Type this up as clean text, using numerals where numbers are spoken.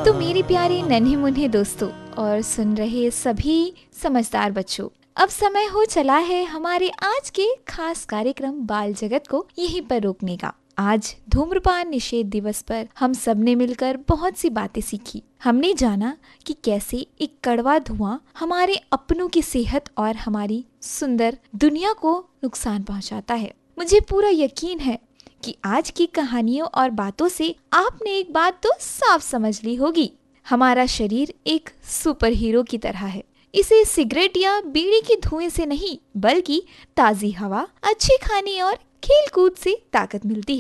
तो मेरी प्यारी नन्हे मुन्ने दोस्तों और सुन रहे सभी समझदार बच्चों, अब समय हो चला है हमारे आज के खास कार्यक्रम बाल जगत को यहीं पर रोकने का। आज धूम्रपान निषेध दिवस पर हम सब ने मिलकर बहुत सी बातें सीखी। हमने जाना कि कैसे एक कड़वा धुआं हमारे अपनों की सेहत और हमारी सुंदर दुनिया को नुकसान पहुंचाता है। मुझे पूरा यकीन है कि आज की कहानियों और बातों से आपने एक बात तो साफ समझ ली होगी, हमारा शरीर एक सुपर हीरो की तरह है। इसे सिगरेट या बीड़ी के धुएं से नहीं बल्कि ताज़ी हवा, अच्छे खाने और खेल कूद से ताकत मिलती है।